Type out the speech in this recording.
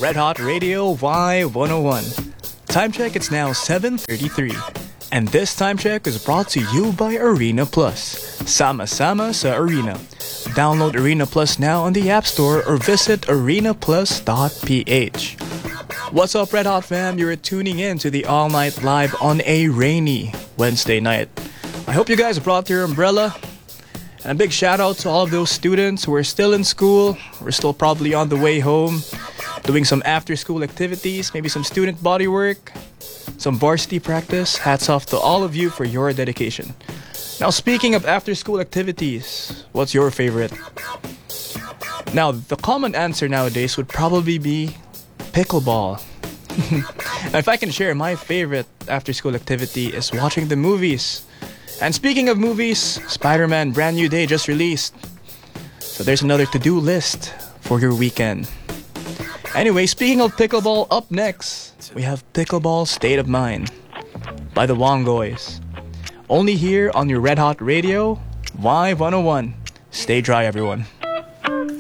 Red Hot Radio Y101. Time check, it's now 7:33. And this time check is brought to you by Arena Plus. Sama-sama sa Arena. Download Arena Plus now on the App Store or visit arenaplus.ph. What's up, Red Hot fam? You're tuning in to the All Night Live on a rainy Wednesday night. I hope you guys brought your umbrella. And a big shout out to all of those students who are still in school. We're still probably on the way home, doing some after school activities, maybe some student body work, some varsity practice. Hats off to all of you for your dedication. Now, speaking of after school activities, what's your favorite? Now, the common answer nowadays would probably be pickleball. Now, if I can share, my favorite after school activity is watching the movies. And speaking of movies, Spider-Man Brand New Day just released. So there's another to-do list for your weekend. Anyway, speaking of pickleball, up next, we have Pickleball State of Mind by the Wongoys. Only here on your Red Hot Radio, Y101. Stay dry, everyone.